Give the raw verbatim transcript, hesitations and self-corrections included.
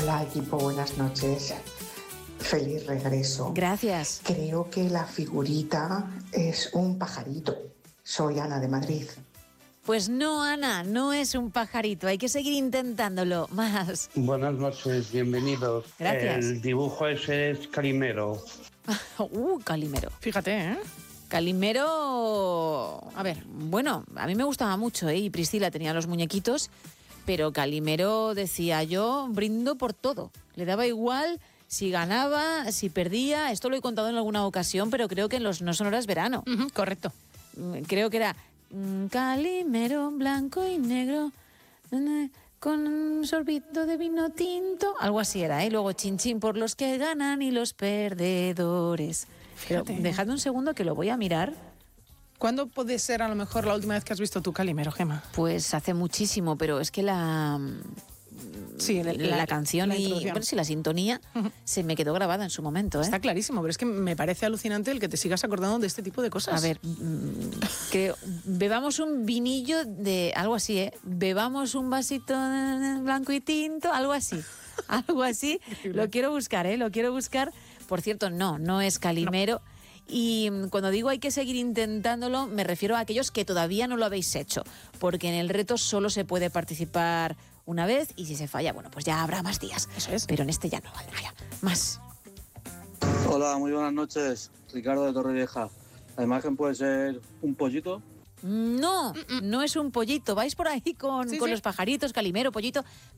Hola equipo, buenas noches. Feliz regreso. Gracias. Creo que la figurita es un pajarito. Soy Ana de Madrid. Pues no, Ana, no es un pajarito, hay que seguir intentándolo más. Buenas noches, bienvenidos. Gracias. El dibujo ese es Calimero. Uh, Calimero. Fíjate, ¿eh? Calimero, a ver, bueno, a mí me gustaba mucho, ¿eh? Y Priscila tenía los muñequitos, pero Calimero decía, yo brindo por todo. Le daba igual si ganaba, si perdía, esto lo he contado en alguna ocasión, pero creo que en los No Son Horas Verano. Uh-huh, correcto. Creo que era Calimero blanco y negro con un sorbito de vino tinto, algo así era, ¿eh? Luego chin chin por los que ganan y los perdedores. Pero dejadme un segundo que lo voy a mirar. ¿Cuándo puede ser a lo mejor la última vez que has visto tu Calimero, Gemma? Pues hace muchísimo, pero es que la... Sí, la, la, la canción la y bueno, sí, la sintonía uh-huh. se me quedó grabada en su momento. ¿eh? Está clarísimo, pero es que me parece alucinante el que te sigas acordando de este tipo de cosas. A ver, mmm, creo, bebamos un vinillo de algo así, ¿eh? Bebamos un vasito de blanco y tinto, algo así. Algo así. Lo quiero buscar, ¿eh? Lo quiero buscar. Por cierto, no, no es Calimero. No. Y cuando digo hay que seguir intentándolo, me refiero a aquellos que todavía no lo habéis hecho, porque en el reto solo se puede participar una vez y si se falla, bueno, pues ya habrá más días. Eso es. Pero en este ya no valdría. Más. Hola, muy buenas noches. Ricardo de Torrevieja. La imagen puede ser un pollito. No, no es un pollito. Vais por ahí con, sí, con sí. los pajaritos, Calimero, pollito,